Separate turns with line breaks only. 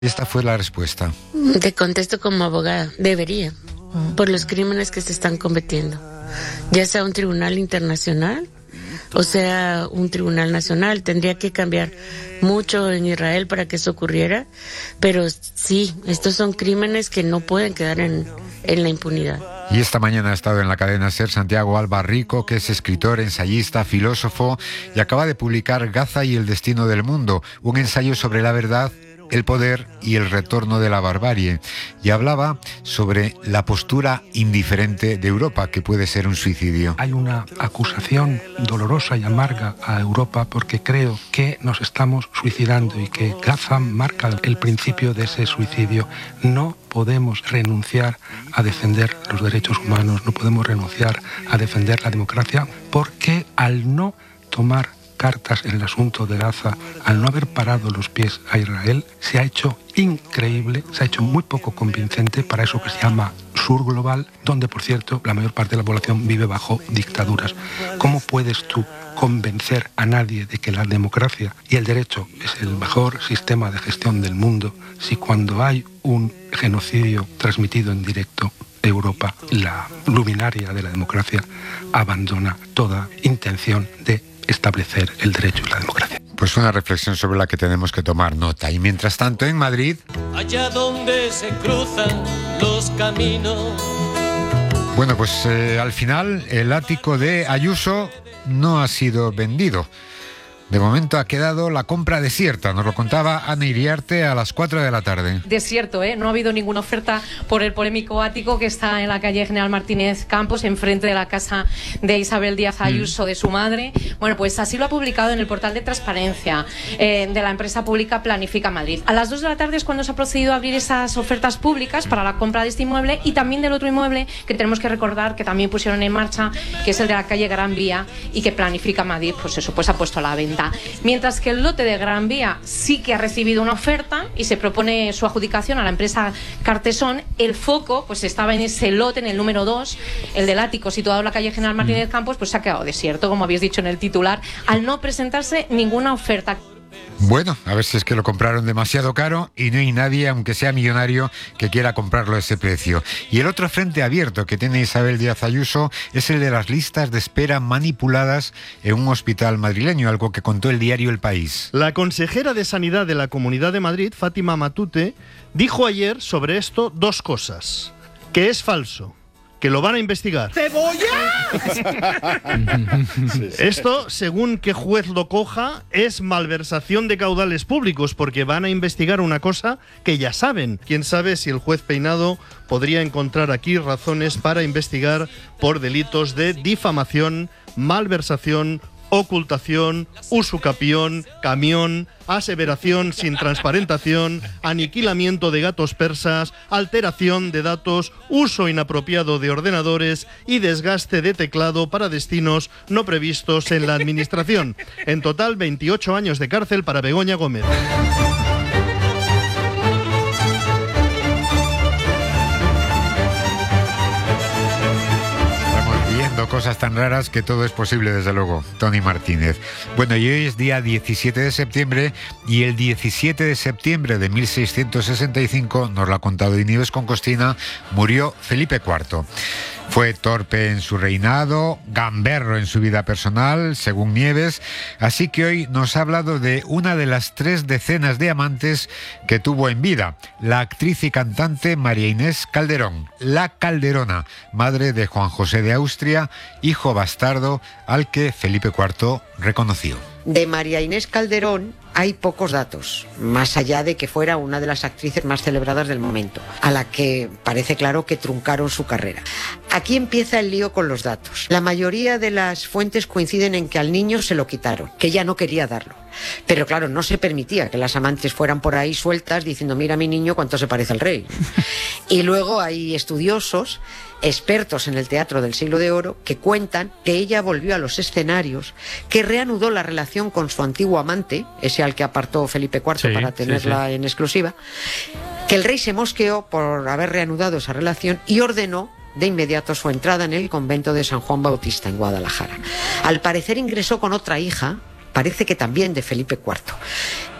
Esta fue la respuesta.
Te contesto como abogada, debería, por los crímenes que se están cometiendo, ya sea un tribunal internacional o sea un tribunal nacional. Tendría que cambiar mucho en Israel para que eso ocurriera, pero sí, estos son crímenes que no pueden quedar en la impunidad.
Y esta mañana ha estado en la cadena SER Santiago Alba Rico, que es escritor, ensayista, filósofo, y acaba de publicar Gaza y el destino del mundo, un ensayo sobre la verdad, el poder y el retorno de la barbarie. Y hablaba sobre la postura indiferente de Europa, que puede ser un suicidio.
Hay una acusación dolorosa y amarga a Europa porque creo que nos estamos suicidando y que Gaza marca el principio de ese suicidio. No podemos renunciar a defender los derechos humanos, no podemos renunciar a defender la democracia, porque al no tomar cartas en el asunto de Gaza, al no haber parado los pies a Israel, se ha hecho increíble, se ha hecho muy poco convincente para eso que se llama sur global, donde, por cierto, la mayor parte de la población vive bajo dictaduras. ¿Cómo puedes tú convencer a nadie de que la democracia y el derecho es el mejor sistema de gestión del mundo si cuando hay un genocidio transmitido en directo, Europa, la luminaria de la democracia, abandona toda intención de establecer el derecho y la democracia?
Pues una reflexión sobre la que tenemos que tomar nota. Y mientras tanto, en Madrid,
allá donde se cruzan los caminos.
Bueno, pues al final el ático de Ayuso no ha sido vendido. De momento ha quedado la compra desierta, nos lo contaba Ana Iriarte a las 4 de la tarde.
Desierto, ¿eh? No ha habido ninguna oferta por el polémico ático que está en la calle General Martínez Campos, enfrente de la casa de Isabel Díaz Ayuso, de su madre. Bueno, pues así lo ha publicado en el portal de transparencia de la empresa pública Planifica Madrid. A las 2 de la tarde es cuando se ha procedido a abrir esas ofertas públicas para la compra de este inmueble y también del otro inmueble que tenemos que recordar que también pusieron en marcha, que es el de la calle Gran Vía y que Planifica Madrid, pues eso, pues ha puesto a la venta. Mientras que el lote de Gran Vía sí que ha recibido una oferta y se propone su adjudicación a la empresa Cartesón, el foco pues estaba en ese lote, en el número 2, el del ático situado en la calle General Martínez Campos, pues se ha quedado desierto, como habéis dicho en el titular, al no presentarse ninguna oferta.
Bueno, a ver si es que lo compraron demasiado caro y no hay nadie, aunque sea millonario, que quiera comprarlo a ese precio. Y el otro frente abierto que tiene Isabel Díaz Ayuso es el de las listas de espera manipuladas en un hospital madrileño, algo que contó el diario El País.
La consejera de Sanidad de la Comunidad de Madrid, Fátima Matute, dijo ayer sobre esto dos cosas: que es falso, que lo van a investigar. ¡Cebolla! Esto, según qué juez lo coja, es malversación de caudales públicos, porque van a investigar una cosa que ya saben. Quién sabe si el juez Peinado podría encontrar aquí razones para investigar por delitos de difamación, malversación, ocultación, usucapión, camión, aseveración sin transparentación, aniquilamiento de gatos persas, alteración de datos, uso inapropiado de ordenadores y desgaste de teclado para destinos no previstos en la administración. En total, 28 años de cárcel para Begoña Gómez.
Cosas tan raras que todo es posible, desde luego. Tony Martínez. Bueno, y hoy es día 17 de septiembre y el 17 de septiembre de 1665, nos lo ha contado Nieves con Costina, murió Felipe IV. Fue torpe en su reinado, gamberro en su vida personal, según Nieves, así que hoy nos ha hablado de una de las 3 decenas de amantes que tuvo en vida, la actriz y cantante María Inés Calderón, la Calderona, madre de Juan José de Austria, hijo bastardo al que Felipe IV reconoció.
De María Inés Calderón hay pocos datos, más allá de que fuera una de las actrices más celebradas del momento, a la que parece claro que truncaron su carrera. Aquí empieza el lío con los datos. La mayoría de las fuentes coinciden en que al niño se lo quitaron, que ella no quería darlo. Pero claro, no se permitía que las amantes fueran por ahí sueltas diciendo: mira mi niño cuánto se parece al rey. Y luego hay estudiosos, expertos en el teatro del siglo de oro, que cuentan que ella volvió a los escenarios, que reanudó la relación con su antiguo amante, ese al que apartó Felipe IV para tenerla en exclusiva, que el rey se mosqueó por haber reanudado esa relación y ordenó de inmediato su entrada en el convento de San Juan Bautista en Guadalajara. Al parecer ingresó con otra hija, parece que también de Felipe IV.